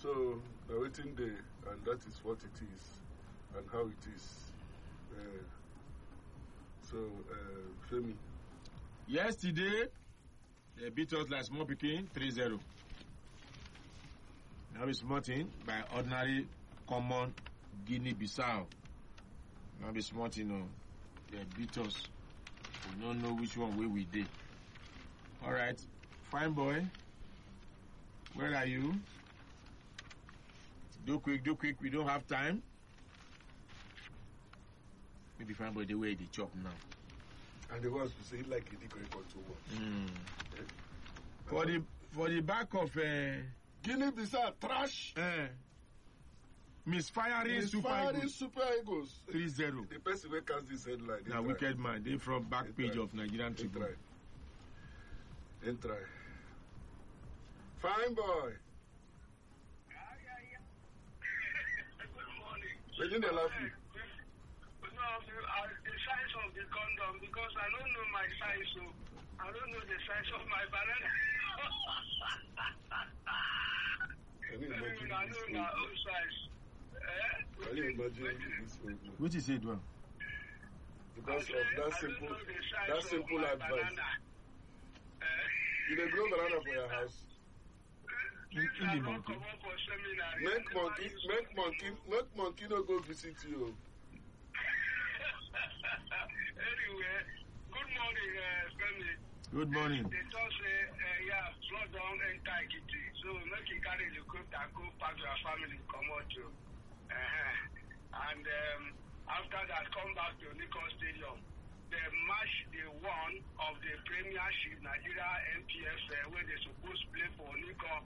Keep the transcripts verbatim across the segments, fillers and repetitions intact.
So, now waiting there, and that is what it is, and how it is. Uh, so, uh, Femi. Yesterday, they beat us like small picking three zero. Now it's small thing by ordinary common Guinea-Bissau. Now it's small thing, no. They beat us. We don't know which one way we did. All right, fine boy. Where are you? Do quick, do quick. We don't have time. Maybe fine boy the way they chop now. And the ones who say like it going to watch. Mm. Yeah. For the for the back of uh, Guinea-Bissau trash. Uh, misfiring Super Eagles. Super Eagles. three zero. The person who cast this headline. Now wicked man. They from back they page try. Of Nigerian Tribune. Then try. Fine boy. Where did they laugh you? No, uh, the size of the condom, because I don't know my size, so I don't know the size of my banana. Can you imagine I this know my own size. Eh? Can you imagine this old man? What is it, one? Because of that simple, that simple advice. Eh? You dey grow banana for your house. In, in the monkey. Make monkey, make monkey, make monkey no go visit you. Anyway, good morning, uh, Femi. Good morning. They just say, uh, yeah, flood down enter Ekiti. So make you carry the coat and go back to your family, come out to. Uh-huh. And um, after that, come back to Nikon Stadium. The match they won of the Premiership, Nigeria N P F, uh, where they supposed to play for Nikon,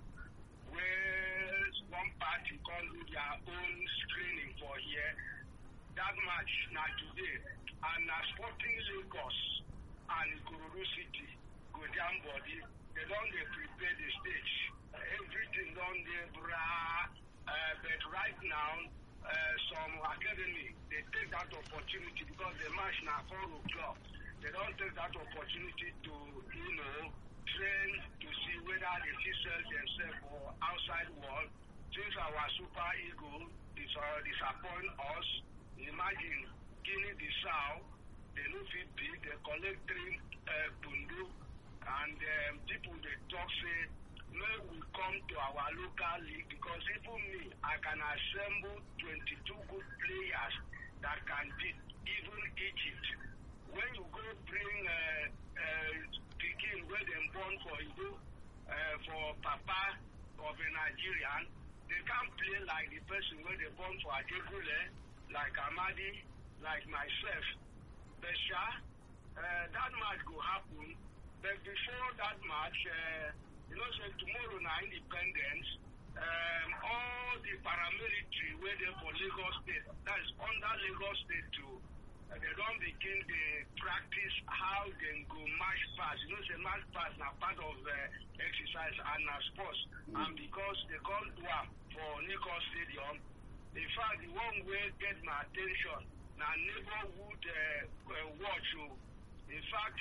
where one party can do their own screening for here. That match now today, and now Sporting Lagos and Ikorodu City go down body. They don't they prepare the stage. Uh, everything done there, brah. Uh, but right now, uh, some academy they take that opportunity because the match now four o'clock. They don't take that opportunity to you know train to see whether they see sell themselves or outside world. Since our Super Eagle is uh, disappoint us. Imagine Guinea-Bissau, they no fit big, they collect three uh, bundu, and um, people they talk say, may we come to our local league because even me, I can assemble twenty-two good players that can beat even Egypt. When you go bring uh, uh, Pekin where they born for you, uh, for Papa of a Nigerian, they can't play like the person where they born for Adegule, like Amadi, like myself. Besha, uh, that match will happen. But before that match, uh, you know, say tomorrow night independence, um, all the paramilitary where they for Lagos State, that is under Lagos State too, uh, they don't begin the practice how they go march pass. You know, say march pass now part of uh, exercise and uh, sports. Mm. And because they can't do it for Lagos Stadium, in fact, the one way get my attention, now neighborhood uh, uh, watch. Uh, in fact,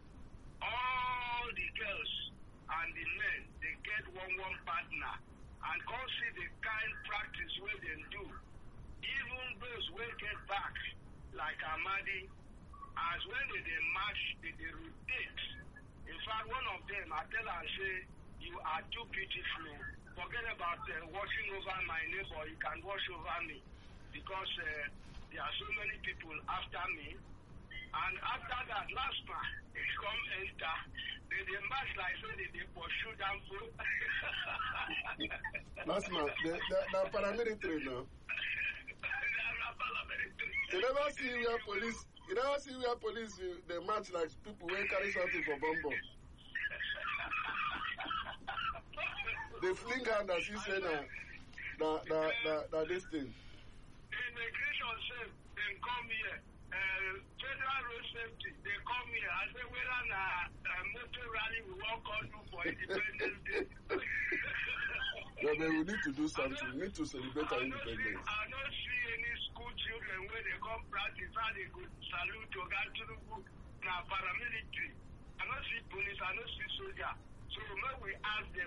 all the girls and the men, they get one one partner and come see the kind practice where they do. Even those who get back, like Amadi, as when they, they march, they, they rotate. In fact, one of them, I tell her, say, you are too beautiful. Forget about uh, watching over my neighbor. You can watch over me because uh, there are so many people after me. And after that, last man, they come enter. They, they match like so they, they pursue them through. Last man, the, the, the paramilitary now. You never see where police, you never see where police, you, they match like people who carry something for bomb. They fling hand as you say now, that, that, that, that this thing. Immigration safe, they come here. Uh, Federal Road Safety, they come here. I say, whether na uh, motor rally we won't call you for Independence Day. Well, then we need to do something. We need to celebrate our independence. I don't see any school children where they come practice how they could salute to Gaturubu, na paramilitary. I don't see police, I don't see soldier. So when we ask them,